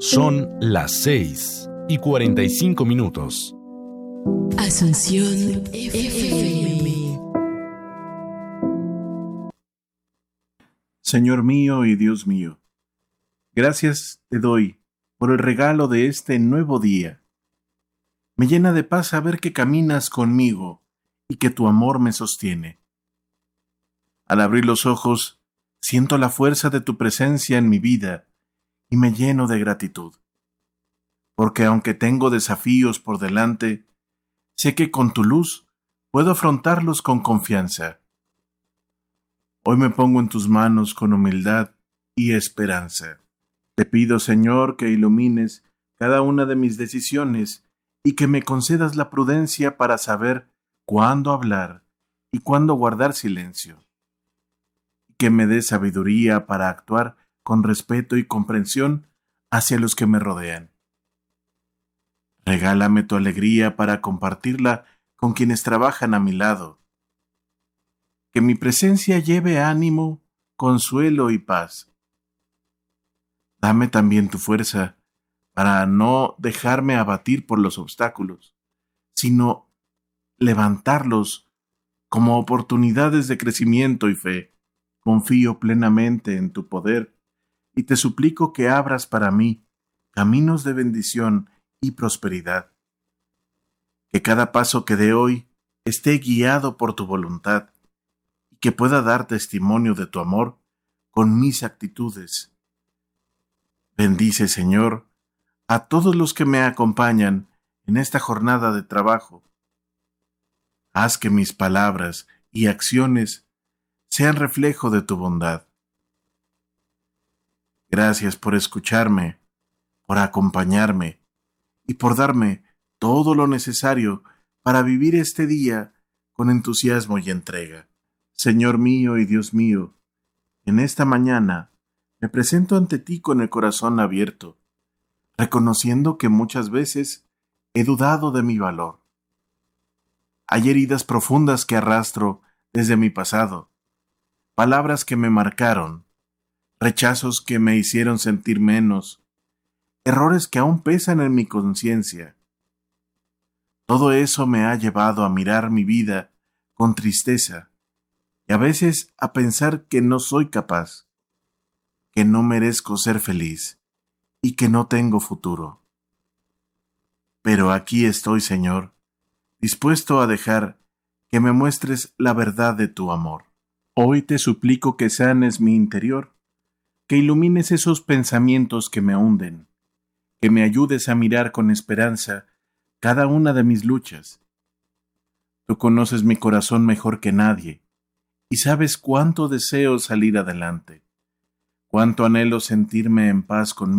Son las 6:45. Asunción FM. Señor mío y Dios mío, gracias te doy por el regalo de este nuevo día. Me llena de paz saber que caminas conmigo y que tu amor me sostiene. Al abrir los ojos, siento la fuerza de tu presencia en mi vida y me lleno de gratitud. Porque aunque tengo desafíos por delante, sé que con tu luz puedo afrontarlos con confianza. Hoy me pongo en tus manos con humildad y esperanza. Te pido, Señor, que ilumines cada una de mis decisiones y que me concedas la prudencia para saber cuándo hablar y cuándo guardar silencio. Que me des sabiduría para actuar con respeto y comprensión hacia los que me rodean. Regálame tu alegría para compartirla con quienes trabajan a mi lado. Que mi presencia lleve ánimo, consuelo y paz. Dame también tu fuerza para no dejarme abatir por los obstáculos, sino levantarlos como oportunidades de crecimiento y fe. Confío plenamente en tu poder y te suplico que abras para mí caminos de bendición y prosperidad. Que cada paso que dé hoy esté guiado por tu voluntad y que pueda dar testimonio de tu amor con mis actitudes. Bendice, Señor, a todos los que me acompañan en esta jornada de trabajo. Haz que mis palabras y acciones sean reflejo de tu bondad. Gracias por escucharme, por acompañarme y por darme todo lo necesario para vivir este día con entusiasmo y entrega. Señor mío y Dios mío, en esta mañana me presento ante ti con el corazón abierto, reconociendo que muchas veces he dudado de mi valor. Hay heridas profundas que arrastro desde mi pasado, palabras que me marcaron, rechazos que me hicieron sentir menos, errores que aún pesan en mi conciencia. Todo eso me ha llevado a mirar mi vida con tristeza y a veces a pensar que no soy capaz, que no merezco ser feliz y que no tengo futuro. Pero aquí estoy, Señor, dispuesto a dejar que me muestres la verdad de tu amor. Hoy te suplico que sanes mi interior, que ilumines esos pensamientos que me hunden, que me ayudes a mirar con esperanza cada una de mis luchas. Tú conoces mi corazón mejor que nadie y sabes cuánto deseo salir adelante, cuánto anhelo sentirme en paz conmigo